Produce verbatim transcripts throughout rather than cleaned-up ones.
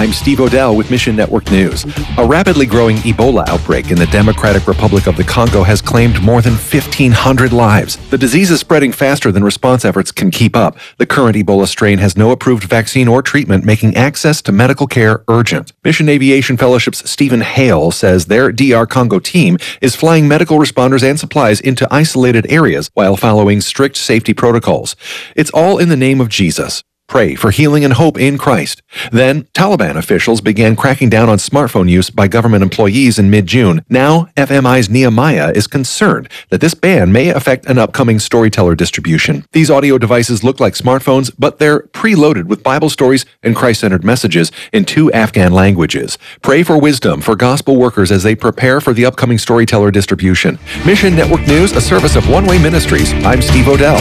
I'm Steve Odell with Mission Network News. A rapidly growing Ebola outbreak in the Democratic Republic of the Congo has claimed more than fifteen hundred lives. The disease is spreading faster than response efforts can keep up. The current Ebola strain has no approved vaccine or treatment, making access to medical care urgent. Mission Aviation Fellowship's Stephen Hale says their D R Congo team is flying medical responders and supplies into isolated areas while following strict safety protocols. It's all in the name of Jesus. Pray for healing and hope in Christ. Then, Taliban officials began cracking down on smartphone use by government employees in mid-June. Now, F M I's Nehemiah is concerned that this ban may affect an upcoming Storyteller distribution. These audio devices look like smartphones, but they're preloaded with Bible stories and Christ-centered messages in two Afghan languages. Pray for wisdom for gospel workers as they prepare for the upcoming Storyteller distribution. Mission Network News, a service of One Way Ministries. I'm Steve Odell.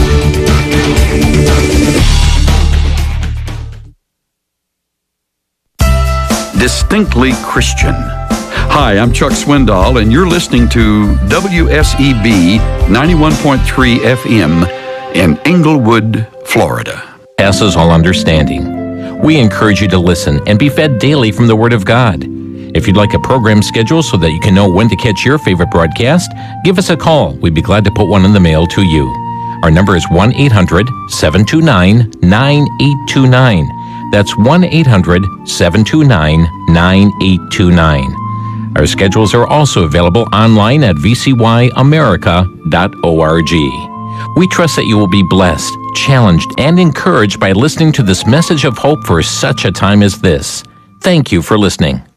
Distinctly Christian. Hi, I'm Chuck Swindoll, and you're listening to W S E B ninety-one point three F M in Englewood, Florida. Passes all understanding. We encourage you to listen and be fed daily from the Word of God. If you'd like a program schedule so that you can know when to catch your favorite broadcast, give us a call. We'd be glad to put one in the mail to you. Our number is one eight hundred seven two nine nine eight two nine. That's one eight hundred seven two nine nine eight two nine. Our schedules are also available online at v c y america dot org. We trust that you will be blessed, challenged, and encouraged by listening to this message of hope for such a time as this. Thank you for listening.